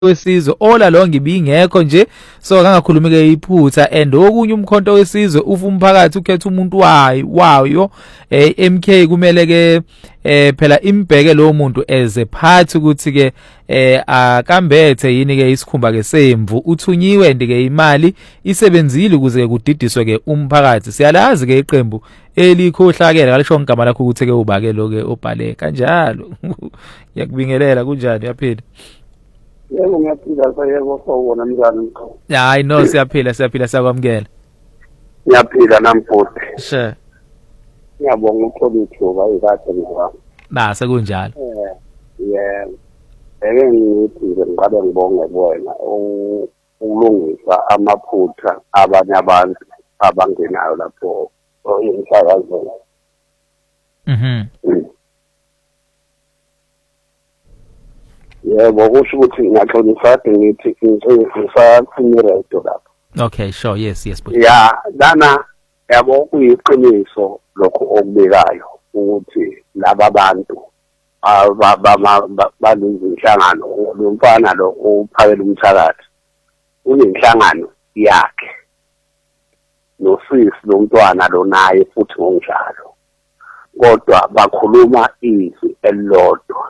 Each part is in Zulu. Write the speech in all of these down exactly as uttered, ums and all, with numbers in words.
wesizwe ola lonke ibingekho nje so kangakhulumi ke iphutha and okunye umkhonto wesizwe ufa umphakathi ukhetha umuntu wayo wayo eh, M K kumele ke eh phela imbheke lo muntu eze phathi ukuthi ke eh akambethe yini ke isikhumba ke semvu uthunyiwe ndike imali isebenzile ukuze kudidiswe ke umphakathi siyalazi ke iqembu elikhohlakela ngalisho ngigama lakho ukuthi ke ubake lo ke obhale kanjalo yakubingelela kunjani yaphila. Yebo ngiyaphila sayebo sawona mngani. Hayi no siyaphila siyaphila sakwamkela. Ngiyaphila namfuthi. Sure. Ngiyabonga ukuthola ithuba ikade ngwa. Base kunjalo. Eh yebo. Eke ngithi ngiqale ngibonge kuwena ukulungisa amaphutha abanye abantu abangenayo lapho oyinhlakazelo. Mhm. Yebo kusho ukuthi ngiyaxolisa ngithi ngisafuna radio lapho. Okay sure yes yes but ya lana yabo kuyiqiniso lokho okubekayo ukuthi laba bantu ababazinhlangano lomfana lo uphakela umthakathi unenhlangano yakhe nosisi lomntwana lo naye futhi ngonjalo kodwa bakhuluma izwi elilodwa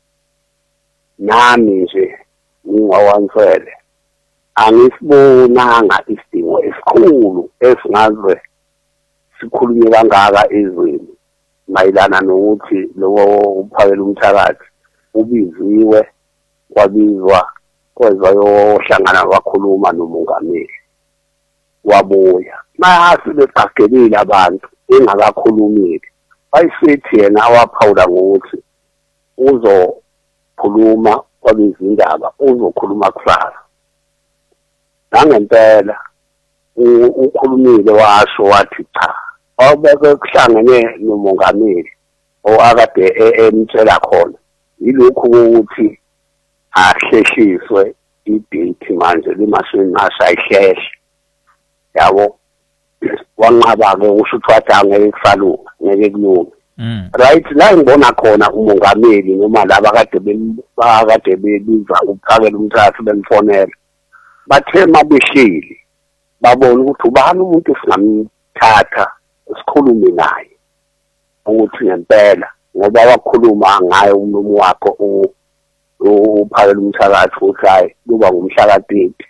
nami nje ngingawansele angisibonanga isidingo esikhulu esingaze sikhulunywe kangaka ezweni mayelana nokuthi lo uphakela umthakathi ubiziwe kwabizwa kwezwa yohlangana wakhuluma nomongameli wabuya mase beqagelile abantu engakakhulumile bayisithi yena waphawula ngokuthi uzo khuluma kwabizindaba uzokhuluma kusasa ngangempela ukhulumile washo wathi cha awubeke kuhlangene nomongameli oakade emtshela khona yilokhu ukuthi ahlehliswe idate manje limashini ashayihlehla yabo wanqaba ke usho ukuthi wathi angeke kusalunga ngeke kulunge. Mm. Right la ngibona khona umongameli noma laba kade bekade bebiza ukuphakela umthathu bemfonela bathema behleli babona ukuthi ubani umuntu singamthatha sikhulume naye ukuthi ngempela ngoba wakhuluma ngayo umlomo wakho uphakela umthakathi ukuthi hayi kuba ngumhla ka-thirty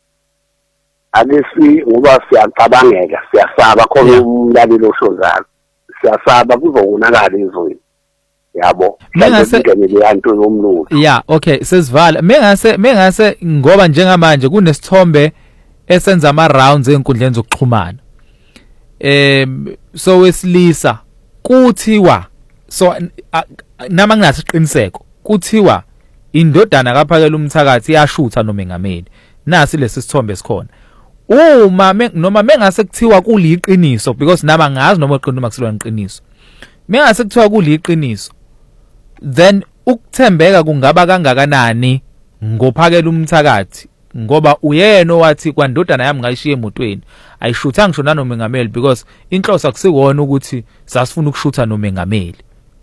akesi ngoba siyacabangela siyasaba khona umlaleli oshozana siyasaba kuzowonakala izweni yabo mengase ngenele yanto yomlulu. Yeah okay sesivala mengase mengase ngoba njengamanje kunesithombe esenza ama rounds enkundleni zokuxhumana em so wesilisa kuthiwa so nama nginathi iqiniseko kuthiwa indodana kaphakela umthakathi yashutha nomengameli nasi lesi sithombe sikhona uma noma mengase kuthiwa kuliqiniso because naba ngazi noma uqinuma kusilwa iqiniso mengase kuthiwa kuliqiniso then ukuthembeka kungaba kangakanani ngophakela umthakathi ngoba uyena owathi kwandodana yami ngayishiye emotweni ayishutha ngisho nanomengameli because inhloso akusikona ukuthi sasifuna ukushutha nomengameli.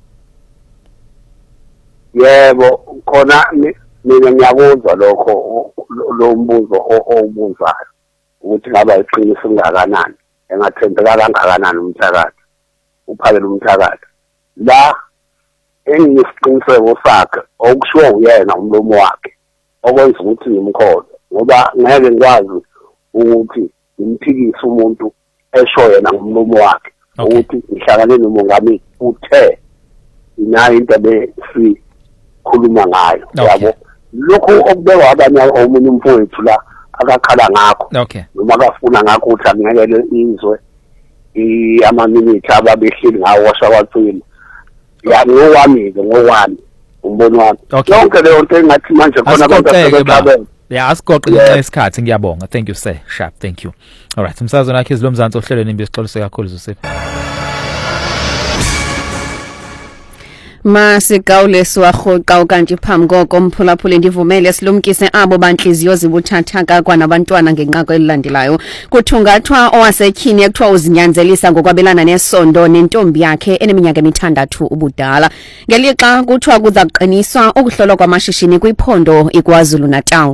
Yebo khona mina ngiyabuzwa lokho lo mbuzo obuzayo ukuthi ngaba iqiniso ngakanani engathembeka kangakanani umthakathi uphakela umthakathi la engisiqiniseko sakhe okushiwo uyena umlomo wakhe okwenza ukuthi ngimkhole ngoba ngeke ngikwazi ukuthi ngimphikise umuntu esho yena ngomlomo wakhe ukuthi ngihlangane nomongameli uthe inayo into besi khuluma ngayo yabo lokho okubekwa abanye omunye umfowethu la akakhala ngakho noma akafuna ngakho ukuthi angekele izwe ama minute ababehleli ngawo washawathini ya ngowami ke ngowami umbono wami yonke leyo nto engathi manje khona abantu abasebenzisa yeah asigoqe ngenxa yesikhathi ngiyabonga thank you sir sharp thank you all right umsakazo nakhe izilomzansi ohlelweni imbi sixolise kakhulu Zoseph. Masigawule siwahoqa kanti phambi koko umphulaphuli ndivumele silumkise abo banhliziyo zibuthathaka kwanabantwana ngenqako elilandelayo. Kuthungathwa owasetyhini ekuthiwa uzinyanzelisa ngokwabelana nesondo nentombi yakhe eneminyaka emithandathu ubudala. Ngelixa kuthiwa kuza kuqiniswa ukuhlolwa kwamashishini kwiphondo iKwaZulu Natal.